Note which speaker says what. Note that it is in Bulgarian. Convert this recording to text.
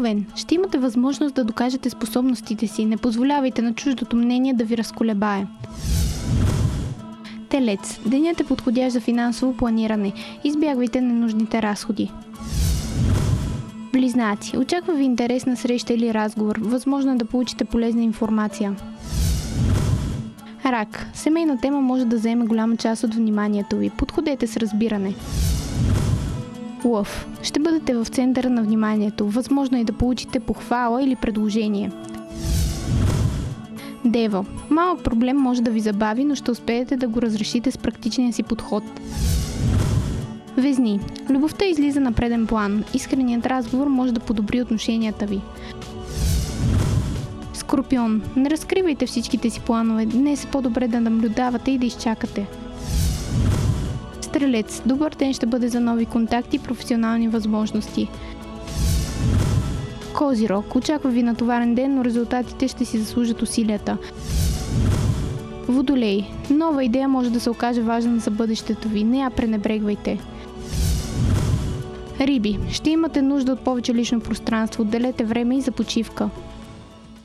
Speaker 1: Овен, ще имате възможност да докажете способностите си. Не позволявайте на чуждото мнение да ви разколебае. Телец, денят е подходящ за финансово планиране. Избягвайте ненужните разходи. Близнаци, очаква ви интересна среща или разговор. Възможно е да получите полезна информация. Рак, семейна тема може да заеме голяма част от вниманието ви. Подходете с разбиране. Лъв, ще бъдете в центъра на вниманието. Възможно е да получите похвала или предложение. Дева, малък проблем може да ви забави, но ще успеете да го разрешите с практичния си подход. Везни, любовта излиза на преден план. Искреният разговор може да подобри отношенията ви. Скорпион, не разкривайте всичките си планове. Днес е по-добре да наблюдавате и да изчакате. Стрелец, добър ден ще бъде за нови контакти и професионални възможности. Козирог, очаква ви натоварен ден, но резултатите ще си заслужат усилията. Водолей, нова идея може да се окаже важна за бъдещето ви, не я пренебрегвайте. Риби, ще имате нужда от повече лично пространство, отделете време и за почивка.